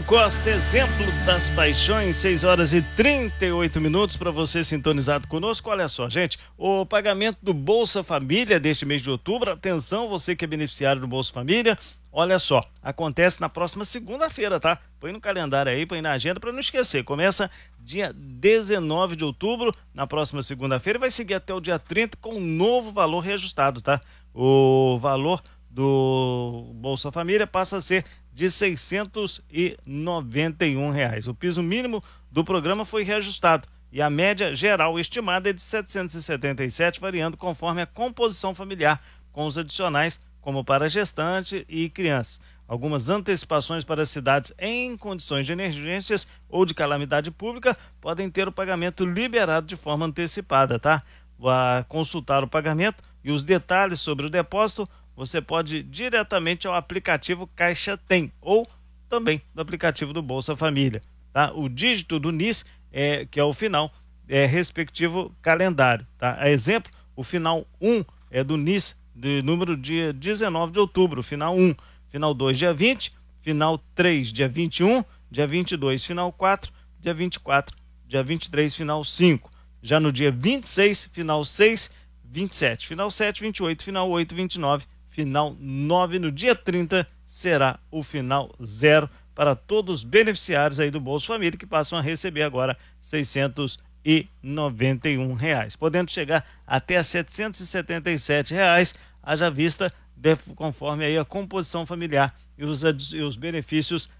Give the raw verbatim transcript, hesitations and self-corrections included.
Costa, exemplo das paixões, seis horas e trinta e oito minutos para você sintonizado conosco. Olha só, gente, o pagamento do Bolsa Família deste mês de outubro, atenção, você que é beneficiário do Bolsa Família, olha só, acontece na próxima segunda-feira, tá? Põe no calendário aí, põe na agenda para não esquecer. Começa dia dezenove de outubro, na próxima segunda-feira, e vai seguir até o dia trinta com um novo valor reajustado, tá? O valor do Bolsa Família passa a ser de seiscentos e noventa e um reais. O piso mínimo do programa foi reajustado e a média geral estimada é de setecentos e setenta e sete, variando conforme a composição familiar, com os adicionais como para gestante e crianças. Algumas antecipações para cidades em condições de emergências ou de calamidade pública podem ter o pagamento liberado de forma antecipada, tá? Para consultar o pagamento e os detalhes sobre o depósito, você pode ir diretamente ao aplicativo Caixa Tem ou também do aplicativo do Bolsa Família, tá? O dígito do N I S, é, que é o final, é respectivo calendário, tá? A exemplo, o final um é do N I S, de número dia dezenove de outubro, final um, final dois, dia vinte, final três, dia vinte e um, dia vinte e dois, final quatro, dia vinte e quatro, dia vinte e três, final cinco. Já no dia vinte e seis, final seis, vinte e sete, final sete, vinte e oito, final oito, vinte e nove, final nove, no dia trinta será o final zero para todos os beneficiários aí do Bolsa Família que passam a receber agora seiscentos e noventa e um reais, podendo chegar até a setecentos e setenta e sete reais, haja vista de, conforme aí a composição familiar e os, e os benefícios